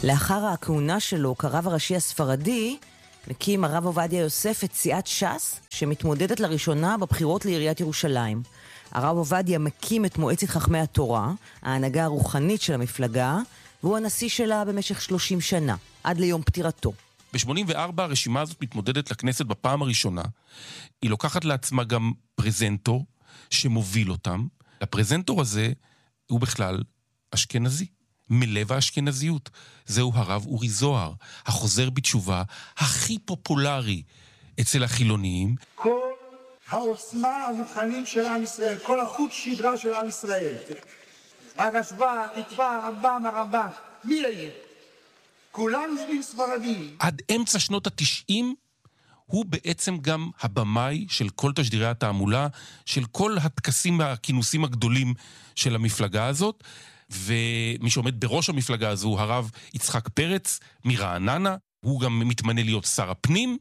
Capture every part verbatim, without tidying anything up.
לאחר הכהונה שלו כרב הראשי הספרדי, מקים הרב עובדיה יוסף את סיעת ש"ס, שמתמודדת לראשונה בבחירות לעיריית ירושלים. הרב עובדיה מקים את מועצת חכמי התורה, ההנהגה הרוחנית של המפלגה, והוא הנשיא שלה במשך שלושים שנה, עד ליום פטירתו. ב-שמונים וארבע הרשימה הזאת מתמודדת לכנסת בפעם הראשונה. היא לוקחת לעצמה גם פרזנטור שמוביל אותם. הפרזנטור הזה הוא בכלל אשכנזי, מלב האשכנזיות. זהו הרב אורי זוהר, החוזר בתשובה הכי פופולרי אצל החילוניים. כל העוצמה הרוחנית של עם ישראל, כל החוט שדרה של עם ישראל. הרשב"א, נתבע, הרמב"ם, הרמב"ם, מי יהיה? כולם יושבים ספרדים. עד אמצע שנות התשעים הוא בעצם גם הבמאי של כל תשדירי התעמולה, של כל הטקסים והכינוסים הגדולים של המפלגה הזאת, ומי שעומד בראש המפלגה הזו הוא הרב יצחק פרץ מרעננה, הוא גם מתמנה להיות שר הפנים,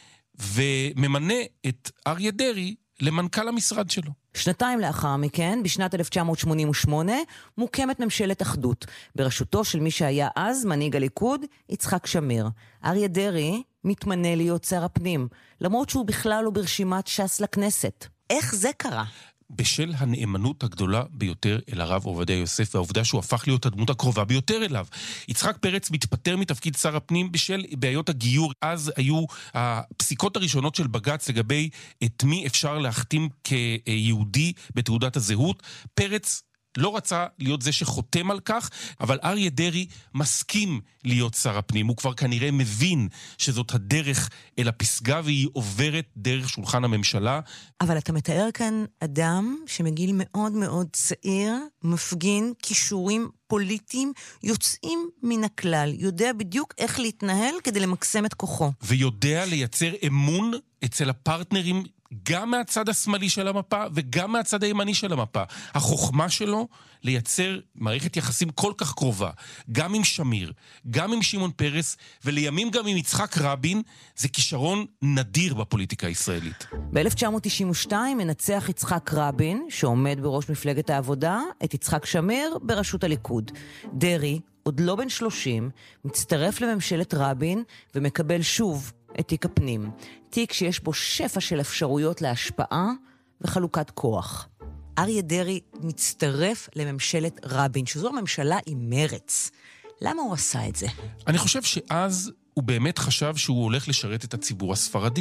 וממנה את אריה דרעי למנכ"ל המשרד שלו. שנתיים לאחר מכן, בשנת אלף תשע מאות שמונים ושמונה, מוקמת ממשלת אחדות, בראשותו של מי שהיה אז מנהיג הליכוד, יצחק שמיר. אריה דרעי מתמנה להיות שר הפנים, למרות שהוא בכלל לא ברשימת ש"ס לכנסת. איך זה קרה? בשל הנאמנות הגדולה ביותר אל הרב עובדיה יוסף, והעובדה שהוא הפך להיות הדמות הקרובה ביותר אליו. יצחק פרץ מתפטר מתפקיד שר הפנים בשל בעיות הגיור. אז היו הפסיקות הראשונות של בג"ץ לגבי את מי אפשר להחתים כיהודי בתעודת הזהות. פרץ לא רצה להיות זה שחותם על כך, אבל אריה דרעי מסכים להיות שר הפנים. הוא כבר כנראה מבין שזאת הדרך אל הפסגה, והיא עוברת דרך שולחן הממשלה. אבל אתה מתאר כאן אדם שמגיל מאוד מאוד צעיר, מפגין כישורים פוליטיים יוצאים מן הכלל, יודע בדיוק איך להתנהל כדי למקסם את כוחו. ויודע לייצר אמון אצל הפרטנרים, גם מהצד השמאלי של המפה וגם מהצד הימני של המפה. החוכמה שלו לייצר מערכת יחסים כל כך קרובה, גם עם שמיר, גם עם שמעון פרס, ולימים גם עם יצחק רבין, זה כישרון נדיר בפוליטיקה הישראלית. ב-אלף תשע מאות תשעים ושתיים מנצח יצחק רבין, שעומד בראש מפלגת העבודה, את יצחק שמיר בראשות הליכוד. דרעי, עוד לא בן שלושים, מצטרף לממשלת רבין ומקבל שוב את תיק הפנים. תיק שיש בו שפע של אפשרויות להשפעה וחלוקת כוח. אריה דרעי מצטרף לממשלת רבין, שזו הממשלה עם מרץ. למה הוא עשה את זה? אני חושב שאז הוא באמת חשב שהוא הולך לשרת את הציבור הספרדי.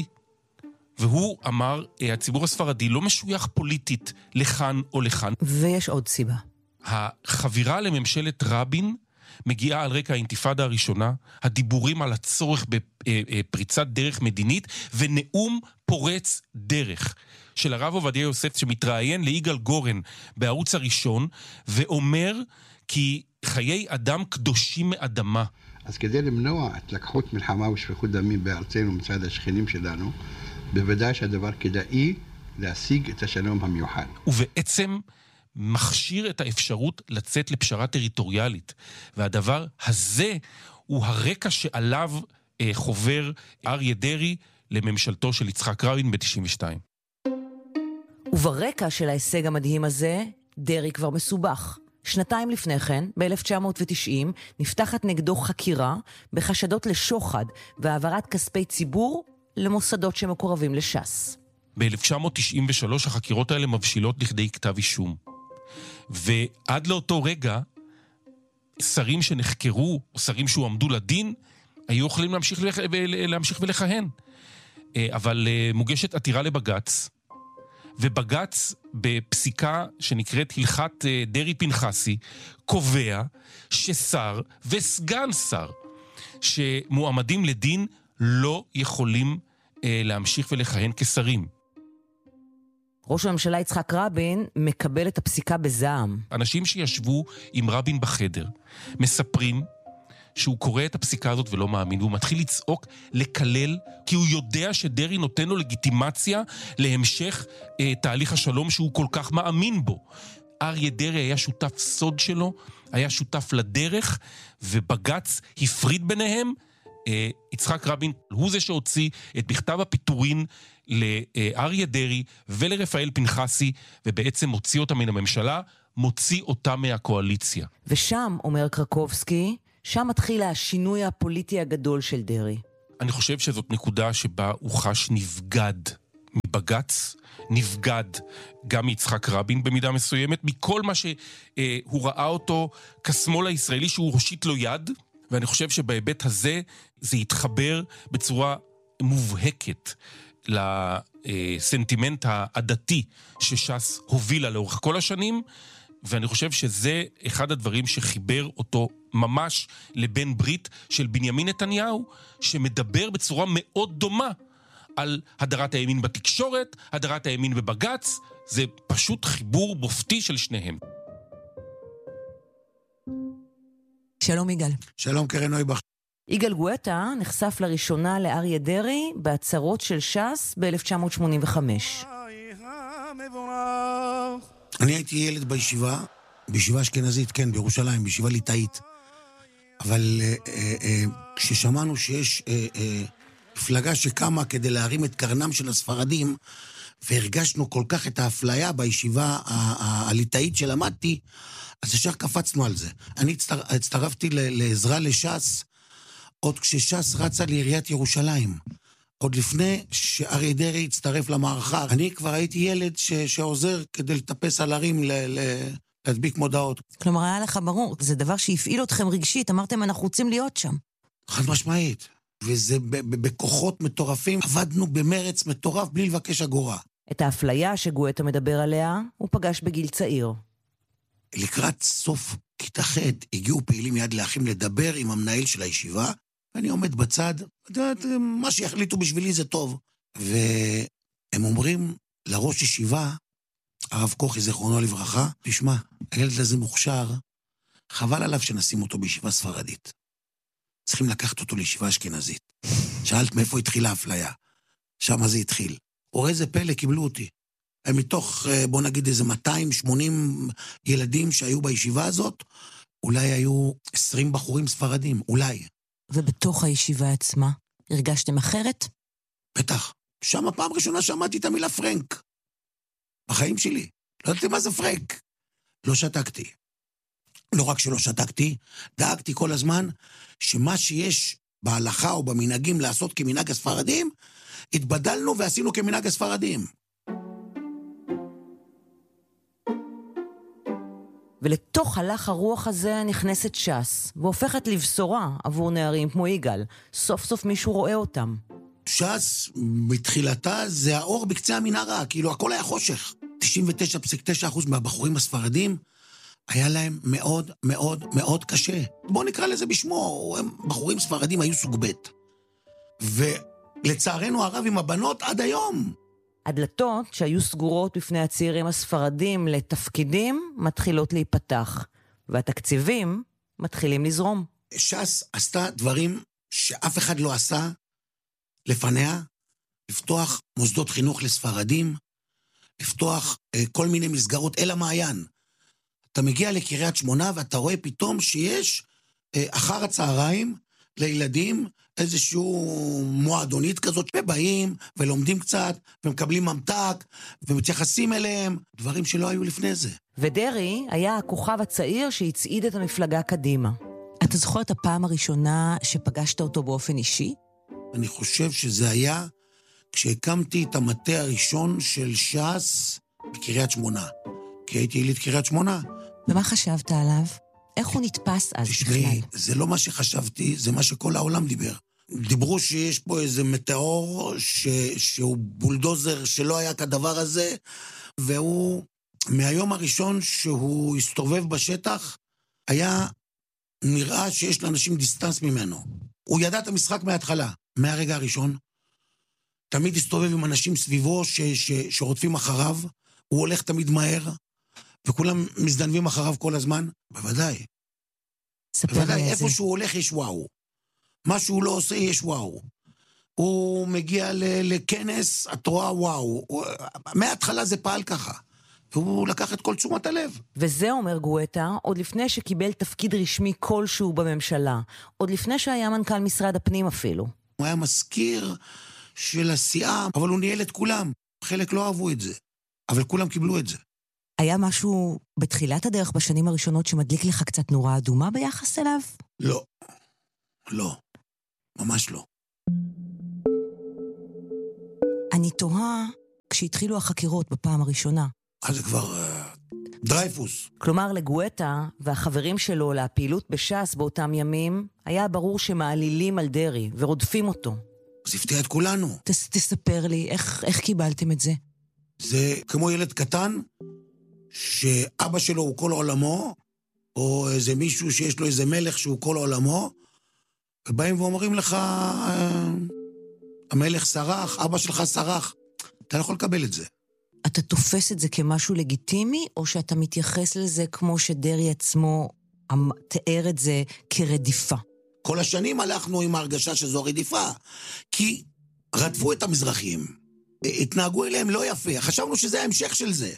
והוא אמר, הציבור הספרדי לא משוייך פוליטית לכאן או לכאן. ויש עוד סיבה. החבירה לממשלת רבין מגיעה על רקע האינתיפאדה הראשונה, הדיבורים על הצורך בפריצת דרך מדינית, ונאום פורץ דרך של הרב עובדיה יוסף, שמתראיין ליגאל גורן בערוץ הראשון, ואומר כי חיי אדם קדושים מאדמה. אז כדי למנוע התלקחות מלחמה ושפיכות דמים בארצנו מצד השכנים שלנו, בוודאי שהדבר כדאי להשיג את השלום המיוחד. ובעצם מכשיר את האפשרות לצאת לפשרה טריטוריאלית. והדבר הזה הוא הרקע שעליו אה, חובר אריה דרעי לממשלתו של יצחק רבין ב-תשעים ושתיים. וברקע של ההישג המדהים הזה, דרעי כבר מסובך. שנתיים לפני כן, ב-אלף תשע מאות תשעים, נפתחת נגדו חקירה בחשדות לשוחד והעברת כספי ציבור למוסדות שמקורבים לש"ס. ב-אלף תשע מאות תשעים ושלוש החקירות האלה מבשילות לכדי כתב אישום. ועד לאותו רגע, שרים שנחקרו, או שרים שהועמדו לדין, היו יכולים להמשיך, להמשיך ולכהן. אבל מוגשת עתירה לבג"ץ, ובג"ץ בפסיקה שנקראת הלכת דרעי פנחסי, קובע ששר וסגן שר שמועמדים לדין לא יכולים להמשיך ולכהן כשרים. ראש הממשלה יצחק רבין מקבל את הפסיקה בזעם. אנשים שישבו עם רבין בחדר מספרים שהוא קורא את הפסיקה הזאת ולא מאמין, והוא מתחיל לצעוק, לקלל, כי הוא יודע שדרעי נותן לו לגיטימציה להמשך אה, תהליך השלום שהוא כל כך מאמין בו. אריה דרעי היה שותף סוד שלו, היה שותף לדרך, ובג"ץ הפריד ביניהם. אה, יצחק רבין הוא זה שהוציא את מכתב הפיטורין לאריה דרעי ולרפאל פנחסי, ובעצם מוציא אותם מן הממשלה, מוציא אותם מהקואליציה. ושם, אומר קרקובסקי, שם מתחיל השינוי הפוליטי הגדול של דרי. אני חושב שזאת נקודה שבה הוא חש נבגד מבגץ, נבגד גם מיצחק רבין במידה מסוימת, מכל מה שהוא ראה אותו כשמאל הישראלי שהוא הושיט לו יד, ואני חושב שבהיבט הזה זה יתחבר בצורה מובהקת לסנטימנט העדתי שש"ס הובילה לאורך כל השנים, ואני חושב שזה אחד הדברים שחיבר אותו ממש לבן ברית של בנימין נתניהו, שמדבר בצורה מאוד דומה על הדרת הימין בתקשורת, הדרת הימין בבגץ. זה פשוט חיבור מופתי של שניהם. שלום יגאל. שלום קרן נויבך. יגאל גואטה נחשף לראשונה לאריה דרעי בהצהרות של ש"ס ב-אלף תשע מאות שמונים וחמש. אני הייתי ילד בישיבה, בישיבה אשכנזית, כן, בירושלים, בישיבה ליטאית. אבל אה, אה, כששמענו שיש אה, אה, מפלגה שקמה כדי להרים את קרנם של הספרדים, והרגשנו כל כך את האפליה בישיבה הליטאית שלמדתי, אז ישר קפצנו על זה. אני הצטר, הצטרפתי לעזרה לש"ס, עוד כשש"ס רצה לעיריית ירושלים. עוד לפני שאריה דרעי הצטרף למערכה. אני כבר הייתי ילד ש, שעוזר כדי לטפס על הרים, ל, ל, להדביק מודעות. כלומר, היה לך ברור, זה דבר שהפעיל אתכם רגשית, אמרתם, אנחנו רוצים להיות שם. חד משמעית. וזה בכוחות מטורפים, עבדנו במרץ מטורף בלי לבקש אגורה. את האפליה שגואטה מדבר עליה, הוא פגש בגיל צעיר. לקראת סוף כיתה ח' הגיעו פעילים יד לאחים לדבר עם המנהל של הישיבה, ואני עומד בצד, מה שיחליטו בשבילי זה טוב. והם אומרים לראש ישיבה, הרב כוכי זכרונו לברכה, תשמע, הילד הזה מוכשר, חבל עליו שנשים אותו בישיבה ספרדית. צריכים לקחת אותו לישיבה אשכנזית. שאלת מאיפה התחילה האפליה. שם זה התחיל. או איזה פלא קיבלו אותי. הם מתוך, בוא נגיד, איזה מאתיים ושמונים ילדים שהיו בישיבה הזאת, אולי היו עשרים בחורים ספרדים, אולי. ובתוך הישיבה עצמה, הרגשתם אחרת? בטח. שם הפעם ראשונה שמעתי את המילה פרנק. בחיים שלי. לא יודעתי מה זה פרנק. לא שתקתי. לא רק שלא שתקתי, דאגתי כל הזמן שמה שיש בהלכה או במנהגים לעשות כמנהג הספרדים, התבדלנו ועשינו כמנהג הספרדים. ולתוך הלך הרוח הזה נכנסת ש"ס, והופכת לבשורה עבור נערים כמו יגאל. סוף סוף מישהו רואה אותם. ש"ס, מתחילתה, זה האור בקצה המנהרה, כאילו הכל היה חושך. תשעים ותשע נקודה תשע אחוז מהבחורים הספרדים, היה להם מאוד מאוד מאוד קשה. בואו נקרא לזה בשמו, הם בחורים ספרדים היו סוג ב'. ולצערנו הרב עם הבנות עד היום. הדלתות שהיו סגורות בפני הצעירים הספרדים לתפקידים מתחילות להיפתח, והתקציבים מתחילים לזרום. ש"ס עשתה דברים שאף אחד לא עשה לפניה, לפתוח מוסדות חינוך לספרדים, לפתוח אה, כל מיני מסגרות אל המעיין. אתה מגיע לקריית שמונה ואתה רואה פתאום שיש אה, אחר הצהריים לילדים איזשהו מועדונית כזאת, ובאים ולומדים קצת, ומקבלים ממתק, ומתייחסים אליהם, דברים שלא היו לפני זה. ודרי היה הכוכב הצעיר שהצעיד את המפלגה קדימה. אתה זוכר את הפעם הראשונה שפגשת אותו באופן אישי? אני חושב שזה היה כשהקמתי את המטה הראשון של ש"ס בקריית שמונה. כי הייתי יליד קריית שמונה. ומה חשבת עליו? איך הוא נתפס אז תשמעי, בכלל? זה לא מה שחשבתי, זה מה שכל העולם דיבר. דיברו שיש פה איזה מטאור ש... שהוא בולדוזר שלא היה כדבר הזה, והוא, מהיום הראשון שהוא הסתובב בשטח, היה נראה שיש לאנשים דיסטנס ממנו. הוא ידע את המשחק מההתחלה, מהרגע הראשון. תמיד הסתובב עם אנשים סביבו ש... ש... שרודפים אחריו, הוא הולך תמיד מהר, וכולם מזדנבים אחריו כל הזמן. בוודאי. בוודאי, איפה שהוא הולך יש וואו. מה שהוא לא עושה יש וואו. הוא מגיע לכנס, את רואה וואו. מההתחלה זה פעל ככה. והוא לקח את כל תשומת הלב. וזה אומר גואטה, עוד לפני שקיבל תפקיד רשמי כלשהו בממשלה. עוד לפני שהיה מנכ"ל משרד הפנים אפילו. הוא היה מזכיר של הסיעה, אבל הוא ניהל את כולם. חלק לא אהבו את זה, אבל כולם קיבלו את זה. היה משהו בתחילת הדרך בשנים הראשונות שמדליק לך קצת נורה אדומה ביחס אליו? לא, לא, ממש לא. אני תוהה כשהתחילו החקירות בפעם הראשונה. אז זה כבר uh, דרייפוס. כלומר, לגואטה והחברים שלו לפעילות בש"ס באותם ימים, היה ברור שמעלילים על דרי ורודפים אותו. זה הפתיע את כולנו. תס, תספר לי, איך, איך קיבלתם את זה? זה כמו ילד קטן, שאבא שלו הוא כל עולמו, או איזה מישהו שיש לו איזה מלך שהוא כל עולמו, ובאים ואומרים לך, אה, המלך שרח, אבא שלך שרח. אתה לא יכול לקבל את זה. אתה תופס את זה כמשהו לגיטימי, או שאתה מתייחס לזה כמו שדרי עצמו תיאר את זה כרדיפה? כל השנים הלכנו עם ההרגשה שזו רדיפה, כי רדפו את המזרחים, התנהגו אליהם לא יפה, חשבנו שזה ההמשך של זה.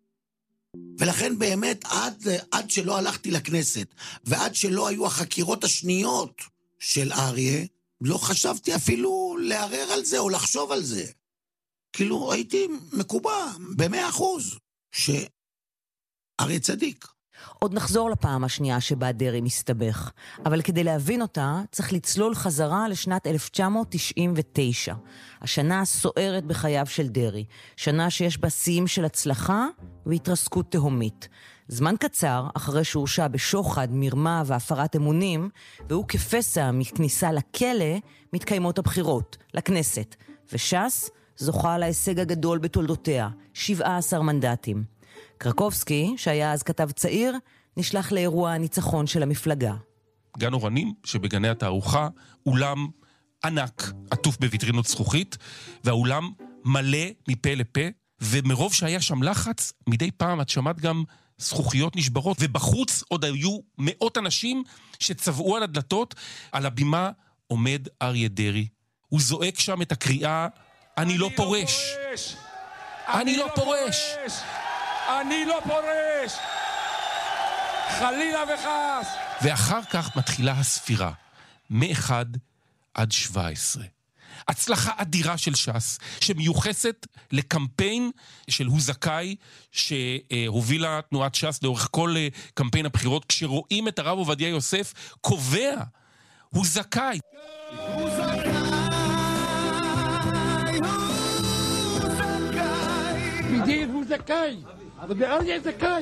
ולכן באמת עד, עד שלא הלכתי לכנסת, ועד שלא היו החקירות השניות של אריה, לא חשבתי אפילו לערער על זה או לחשוב על זה. כאילו הייתי מקובע במאה אחוז שאריה צדיק. עוד נחזור לפעם השנייה שבה דרי מסתבך, אבל כדי להבין אותה צריך לצלול חזרה לשנת אלף תשע מאות תשעים ותשע, השנה הסוערת בחייו של דרי, שנה שיש בה שיאים של הצלחה והתרסקות תהומית. זמן קצר אחרי שהורשע בשוחד, מרמה והפרת אמונים, והוא כפסע מכניסה לכלא, מתקיימות הבחירות לכנסת, וש"ס זוכה על ההישג הגדול בתולדותיה, שבעה עשר מנדטים. קרקובסקי, שהיה אז כתב צעיר, נשלח לאירוע הניצחון של המפלגה. גן אורנים, שבגני התערוכה, אולם ענק, עטוף בוויטרינות זכוכית, והאולם מלא מפה לפה, ומרוב שהיה שם לחץ, מדי פעם את שמעת גם זכוכיות נשברות, ובחוץ עוד היו מאות אנשים שצבעו על הדלתות. על הבימה עומד אריה דרי. הוא זועק שם את הקריאה, אני לא פורש. אני לא פורש. אני לא פורש. חלילה וחס. ואחר כך מתחילה הספירה, מ-אחד עד שבע עשרה. הצלחה אדירה של ש"ס, שמיוחסת לקמפיין של הוא זכאי, שהובילה תנועת ש"ס לאורך כל קמפיין הבחירות. כשרואים את הרב עובדיה יוסף, קובע, הוא זכאי. הוא זכאי. בדיוק הוא זכאי. אבל באריה זכאי.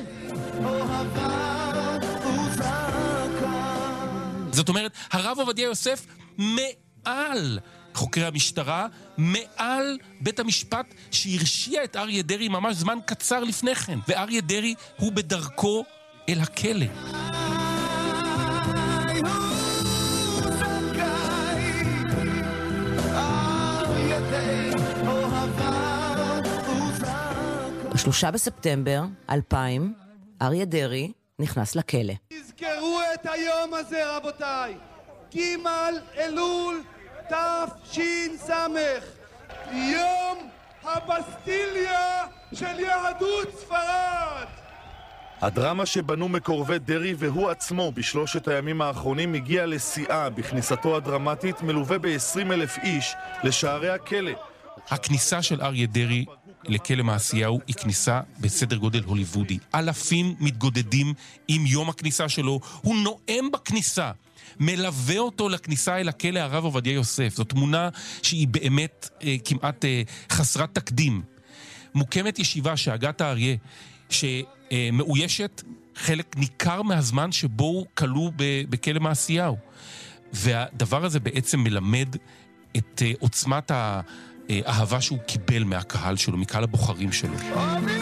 זאת אומרת, הרב עובדיה יוסף מעל חוקרי המשטרה, מעל בית המשפט שהרשיע את אריה דרי ממש זמן קצר לפני כן. ואריה דרי הוא בדרכו אל הכלא. בשלושה בספטמבר אלפיים, אריה דרי נכנס לכלא. תזכרו את היום הזה, רבותיי. ג' אלול תש"ס, יום הבסטיליה של יהדות ספרד. הדרמה שבנו מקורבי דרי והוא עצמו בשלושת הימים האחרונים הגיע לשיאה בכניסתו הדרמטית, מלווה ב-עשרים אלף איש לשערי הכלא. הכניסה של אריה דרי לכלא מעשיהו היא כניסה בסדר גודל הוליוודי. אלפים מתגודדים עם יום הכניסה שלו. הוא נואם בכניסה, מלווה אותו לכניסה אל הכלא הרב עובדיה יוסף. זו תמונה שהיא באמת אה, כמעט אה, חסרת תקדים. מוקמת ישיבה שהגת האריה, שמאוישת חלק ניכר מהזמן שבו הוא כלוא בכלא מעשיהו. והדבר הזה בעצם מלמד את אה, עוצמת ה... האהבה שהוא קיבל מהקהל שלו, מקהל הבוחרים שלו.